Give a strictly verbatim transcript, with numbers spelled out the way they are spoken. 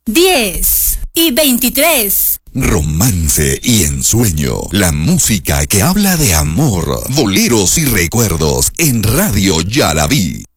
diez y veintitrés. Romance y ensueño, la música que habla de amor, boleros y recuerdos en Radio Yalaví.